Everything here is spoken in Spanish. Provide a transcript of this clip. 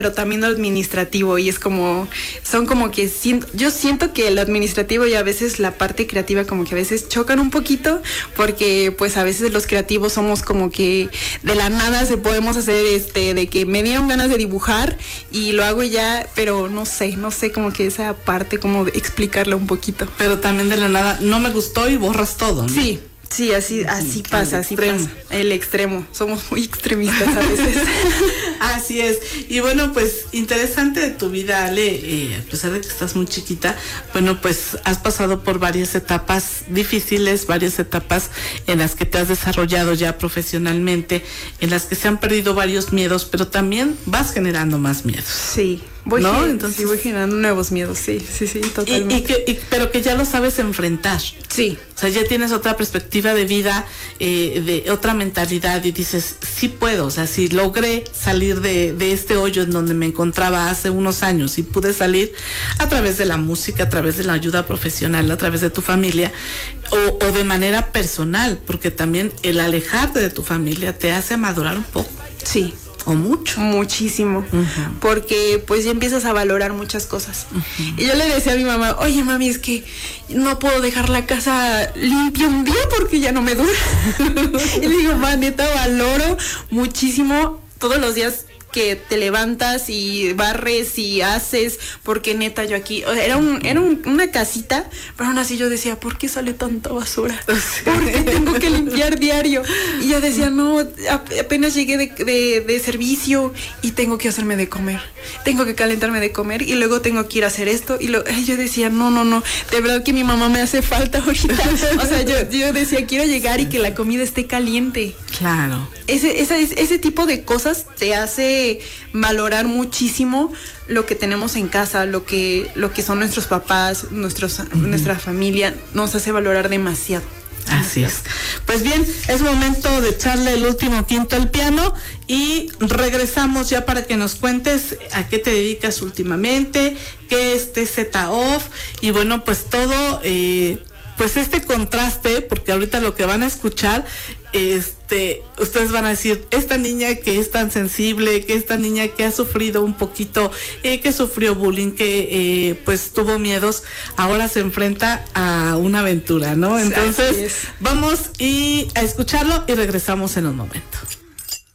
pero también lo administrativo, y es como, son como que yo siento que lo administrativo y a veces la parte creativa como que a veces chocan un poquito, porque pues a veces los creativos somos como que de la nada se podemos hacer de que me dieron ganas de dibujar y lo hago ya, pero no sé como que esa parte como de explicarla un poquito. Pero también de la nada, no me gustó y borras todo, ¿no? Sí, así pasa, así pasa. El extremo, somos muy extremistas a veces. Así es. Y bueno, pues interesante de tu vida, Ale, a pesar de que estás muy chiquita, bueno, pues has pasado por varias etapas difíciles, varias etapas en las que te has desarrollado ya profesionalmente, en las que se han perdido varios miedos, pero también vas generando más miedos. Sí. Voy generando nuevos miedos, sí, totalmente. Pero que ya lo sabes enfrentar. Sí. O sea, ya tienes otra perspectiva de vida, de otra mentalidad, y dices, sí puedo, o sea, si logré salir de este hoyo en donde me encontraba hace unos años y pude salir a través de la música, a través de la ayuda profesional, a través de tu familia, o de manera personal, porque también el alejarte de tu familia te hace madurar un poco. Sí. O mucho. Muchísimo. Porque pues ya empiezas a valorar muchas cosas. Y yo le decía a mi mamá, oye mami, es que no puedo dejar la casa limpia un día porque ya no me dura. Y le digo, ma, neta, valoro muchísimo todos los días que te levantas y barres y haces, porque neta yo aquí, o sea, era una casita, pero aún así yo decía, ¿por qué sale tanta basura? ¿Por qué tengo que limpiar diario? Y yo decía, no, apenas llegué de servicio y tengo que hacerme de comer, tengo que calentarme de comer y luego tengo que ir a hacer esto, y yo decía, no, de verdad que mi mamá me hace falta ahorita. O sea, yo decía, quiero llegar y que la comida esté caliente. Claro. Ese tipo de cosas te hace valorar muchísimo lo que tenemos en casa, lo que son nuestros papás, nuestra familia, nos hace valorar demasiado. Así es. Pues bien, es momento de echarle el último quinto al piano y regresamos ya para que nos cuentes a qué te dedicas últimamente, qué es TZ Off, y bueno, pues todo, pues este contraste, porque ahorita lo que van a escuchar, ustedes van a decir, esta niña que es tan sensible, que esta niña que ha sufrido un poquito, que sufrió bullying, que pues tuvo miedos, ahora se enfrenta a una aventura, ¿no? Entonces, vamos a escucharlo y regresamos en un momento.